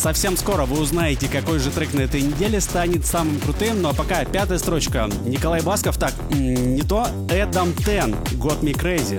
Совсем скоро вы узнаете, какой же трек на этой неделе станет самым крутым. Ну а пока 5-я строчка. Николай Басков, так, не то, Эдам Тен, Got Me Crazy.